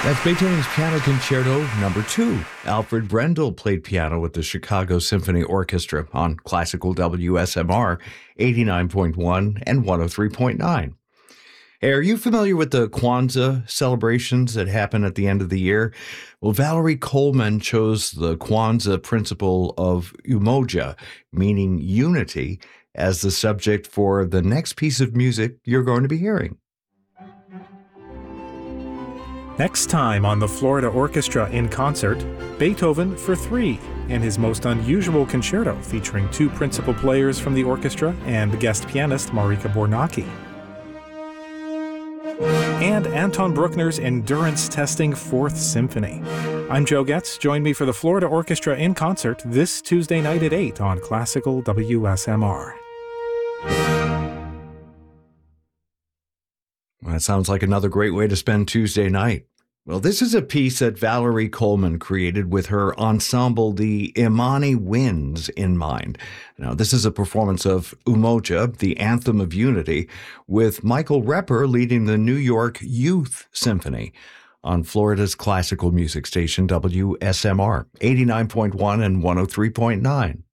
That's Beethoven's Piano Concerto Number 2. Alfred Brendel played piano with the Chicago Symphony Orchestra on classical WSMR 89.1 and 103.9. Hey, are you familiar with the Kwanzaa celebrations that happen at the end of the year? Well, Valerie Coleman chose the Kwanzaa principle of umoja, meaning unity, as the subject for the next piece of music you're going to be hearing. Next time on the Florida Orchestra in Concert, Beethoven for 3 and his most unusual concerto featuring 2 principal players from the orchestra and guest pianist Marika Bornacki. And Anton Bruckner's endurance testing 4th Symphony. I'm Joe Getz. Join me for the Florida Orchestra in Concert this Tuesday night at 8 on Classical WSMR. Well, that sounds like another great way to spend Tuesday night. Well, this is a piece that Valerie Coleman created with her ensemble, the Imani Winds, in mind. Now, this is a performance of Umoja, the Anthem of Unity, with Michael Repper leading the New York Youth Symphony on Florida's classical music station, WSMR, 89.1 and 103.9.